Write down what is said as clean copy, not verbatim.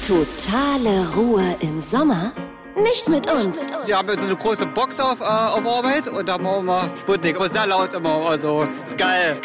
Totale Ruhe im Sommer? Nicht mit uns. Wir haben jetzt so eine große Box auf Arbeit und da machen wir Sputnik. Aber sehr laut immer, also ist geil.